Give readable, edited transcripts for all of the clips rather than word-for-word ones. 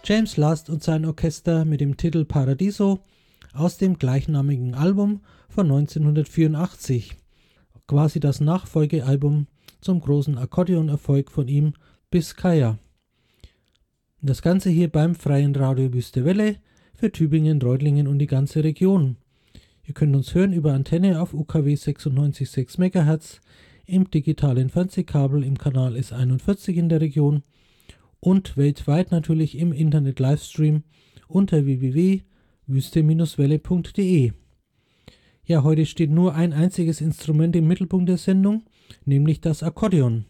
James Last und sein Orchester mit dem Titel Paradiso aus dem gleichnamigen Album von 1984, quasi das Nachfolgealbum zum großen Akkordeonerfolg von ihm, Biskaya. Das Ganze hier beim Freien Radio Wüste Welle für Tübingen, Reutlingen und die ganze Region. Ihr könnt uns hören über Antenne auf UKW 96,6 MHz, im digitalen Fernsehkabel im Kanal S41 in der Region und weltweit natürlich im Internet Livestream unter www.wüste-welle.de. Ja, heute steht nur ein einziges Instrument im Mittelpunkt der Sendung, nämlich das Akkordeon.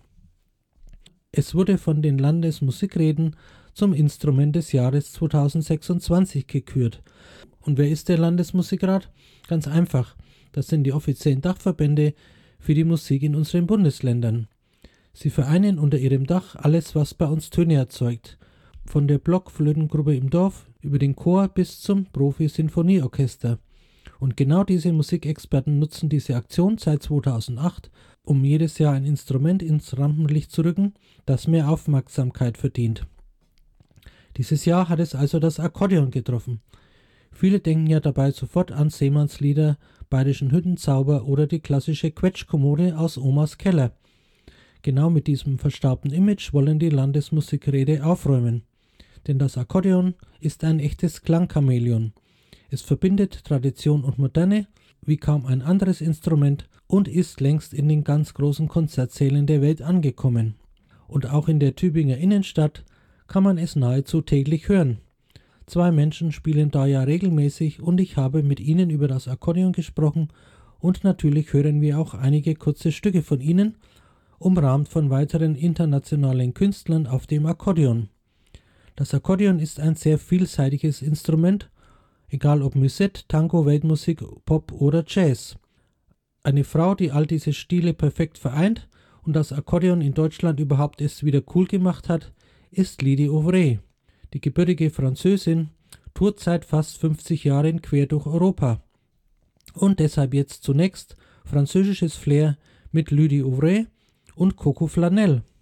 Es wurde von den Landesmusikräten zum Instrument des Jahres 2026 gekürt. Und wer ist der Landesmusikrat? Ganz einfach, das sind die offiziellen Dachverbände für die Musik in unseren Bundesländern. Sie vereinen unter ihrem Dach alles, was bei uns Töne erzeugt. Von der Blockflötengruppe im Dorf über den Chor bis zum Profi-Sinfonieorchester. Und genau diese Musikexperten nutzen diese Aktion seit 2008, um jedes Jahr ein Instrument ins Rampenlicht zu rücken, das mehr Aufmerksamkeit verdient. Dieses Jahr hat es also das Akkordeon getroffen. Viele denken ja dabei sofort an Seemannslieder, Bayerischen Hüttenzauber oder die klassische Quetschkommode aus Omas Keller. Genau mit diesem verstaubten Image wollen die Landesmusikräte aufräumen. Denn das Akkordeon ist ein echtes Klangchamäleon. Es verbindet Tradition und Moderne wie kaum ein anderes Instrument und ist längst in den ganz großen Konzertsälen der Welt angekommen. Und auch in der Tübinger Innenstadt kann man es nahezu täglich hören. 2 Menschen spielen da ja regelmäßig und ich habe mit ihnen über das Akkordeon gesprochen und natürlich hören wir auch einige kurze Stücke von ihnen, umrahmt von weiteren internationalen Künstlern auf dem Akkordeon. Das Akkordeon ist ein sehr vielseitiges Instrument, egal ob Musette, Tango, Weltmusik, Pop oder Jazz. Eine Frau, die all diese Stile perfekt vereint und das Akkordeon in Deutschland überhaupt erst wieder cool gemacht hat, ist Lydie Auvray. Die gebürtige Französin tourt seit fast 50 Jahren quer durch Europa. Und deshalb jetzt zunächst französisches Flair mit Lydie Auvray und Coco Flanell.